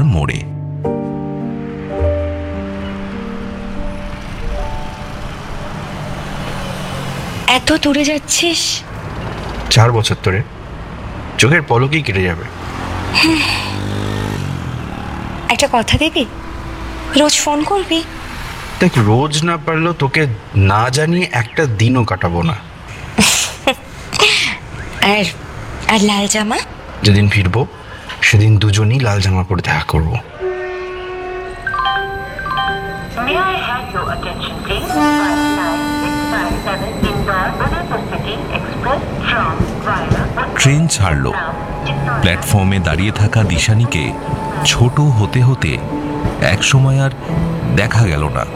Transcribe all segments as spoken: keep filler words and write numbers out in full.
মোড়ে। এত দূরে যাচ্ছিস? চার বছর ধরে চোখের পলকেই কেটে যাবে। একটা কথা দিবি, রোজ ফোন করবি। দেখ, রোজ না পারলেও তোকে না জানিয়ে একটা দিনও কাটাবো না। আর আর লাল জামা? যেদিন ফিরবো সেদিন দুজনই লাল জামা পরে দেখা করবো। ট্রেন ছাড়ল। প্ল্যাটফর্মে দাঁড়িয়ে থাকা দিশানিকে ছোট হতে হতে এক সময় আর দেখা গেল না।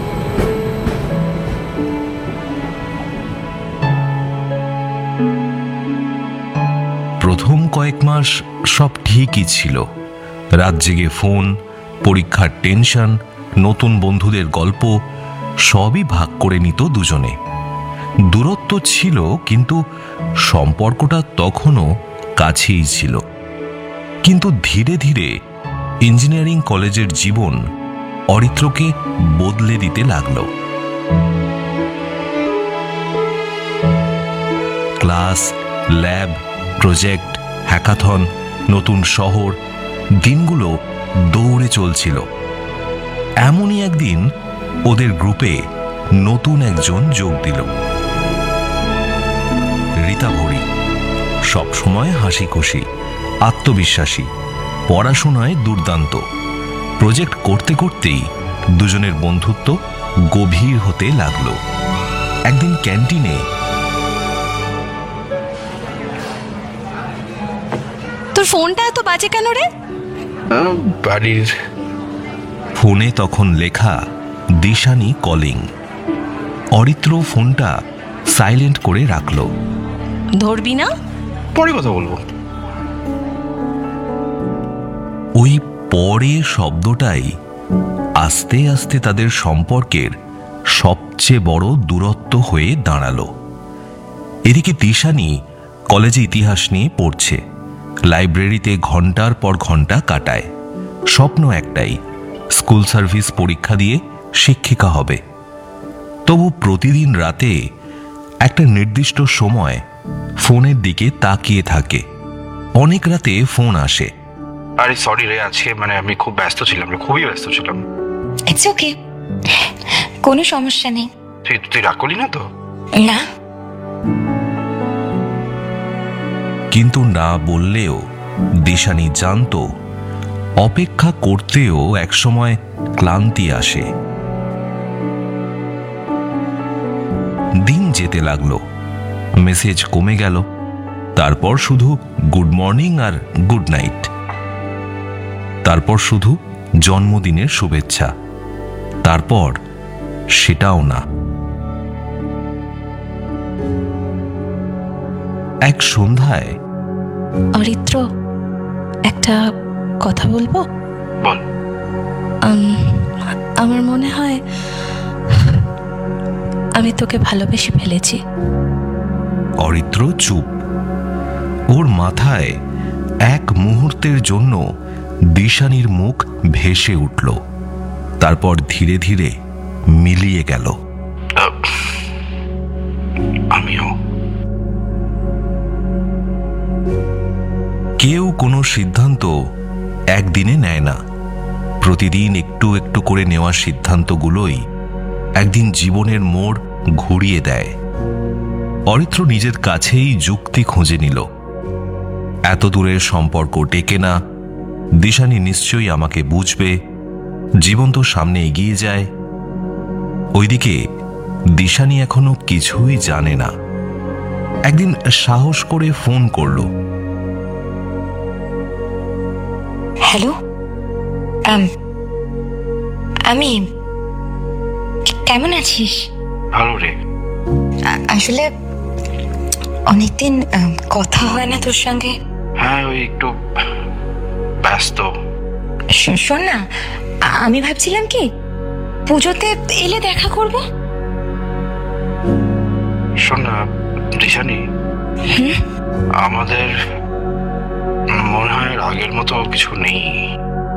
প্রথম কয়েক মাস সব ঠিকই ছিল। রাত জেগে ফোন, পরীক্ষার টেনশন, নতুন বন্ধুদের গল্প সবই ভাগ করে নিত দুজনে। দূরত্ব ছিল, কিন্তু সম্পর্কটা তখনও কাছেই ছিল। কিন্তু ধীরে ধীরে ইঞ্জিনিয়ারিং কলেজের জীবন অরিত্রকে বদলে দিতে লাগল। ক্লাস, ল্যাব, প্রজেক্ট, হ্যাকাথন, নতুন শহর, দিনগুলো দৌড়ে চলছিল। এমনই একদিন ওদের গ্রুপে নতুন একজন যোগ দিল, রীতা ভরি। সবসময় হাসি খুশি, আত্মবিশ্বাসী, পড়াশোনায় দুর্দান্ত। প্রজেক্ট করতে করতেই দুজনের বন্ধুত্ব গভীর হতে লাগলো। একদিন ক্যান্টিনে, তোর ফোনটা এত বাজে কেন রে? বাড়ির ফোনে তখন লেখা দিশানি কলিং। অরিত্র ফোনটা সাইলেন্ট করে রাখলো। ধরবি না? পরে কথা বলবো। ওই পরে শব্দটাই আস্তে আস্তে তাদের সম্পর্কের সবচেয়ে বড় দূরত্ব হয়ে দাঁড়ালো। এদিকে দিশানি কলেজে ইতিহাস নিয়ে পড়ছে, লাইব্রেরিতে ঘন্টার পর ঘন্টা কাটায়। স্বপ্ন একটাই, স্কুল সার্ভিস পরীক্ষা দিয়ে শিক্ষিকা হবে। তবু প্রতিদিন রাতে একটা নির্দিষ্ট সময় ফোনের দিকে তাকিয়ে থাকে। অনেক রাতে ফোন আসে। আরে সরি রে, আজকে মানে আমি খুব ব্যস্ত ছিলাম রে, খুবই ব্যস্ত ছিলাম। ইটস ওকে, কোনো সমস্যা নেই। তুই তুই রাগ করলি না তো? না। কিন্তু না বললেও দিশানি জানতো অপেক্ষা করতেও একসময় ক্লান্তি আসে। দিন যেতে লাগলো, মেসেজ কমে গেল। তারপর শুধু গুড মর্নিং আর গুড নাইট। তারপর শুধু জন্মদিনের শুভেচ্ছা। তারপর সেটাও না। এক সন্ধ্যায়, অরিত্র, একটা কথা বলবো? বল। আমার মনে হয় আমি তোকে ভালোবেসে ফেলেছি। অরিত্র চুপ। ওর মাথায় এক মুহূর্তের জন্য দিশানির মুখ ভেসে উঠল, তারপর ধীরে ধীরে মিলিয়ে গেল। আমিও। কেউ কোনো সিদ্ধান্ত একদিনে নেয় না। প্রতিদিন একটু একটু করে নেওয়া সিদ্ধান্তগুলোই একদিন জীবনের মোড় ঘুরিয়ে দেয়। অরিত্র নিজের কাছেই যুক্তি খুঁজে নিল। এত দূরের সম্পর্ক টেকে না, দিশানি নিশ্চয়ই আমাকে বুঝবে, জীবন তো সামনে এগিয়ে যায়। ওইদিকে দিশানি এখনো কিছুই জানে না। একদিন সাহস করে ফোন করল। হ্যালো, আমি, কেমন আছিস? ভালো রে। আসলে অনেকদিন কথা হয় না তোর সঙ্গে। হ্যাঁ, ওই একটু ব্যস্ত। শোন না, আমি ভাবছিলাম কি পুজোতে এলে দেখা করব। শোন না দিশানি, আমাদের মনে হয় আগের মতো কিছু নেই।